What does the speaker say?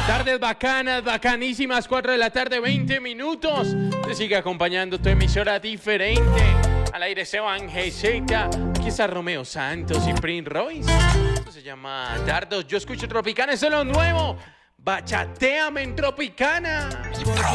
Tardes bacanas, bacanísimas, 4 de la tarde, 20 minutos. Te sigue acompañando tu emisora diferente. Al aire Esteban GZ. Aquí está Romeo Santos y Prince Royce. Esto se llama Dardos. Yo escucho Tropicana, eso es lo nuevo. Bachateame en Tropicana.